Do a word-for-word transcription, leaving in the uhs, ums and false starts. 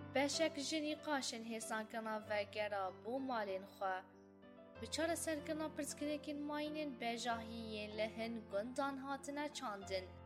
بشک جنی قاشن هستان کنا وگرا بو مالین خوا بچار سرکنا پرسکرکین ماینین بجاهیین لهن گندان هاتنا چاندن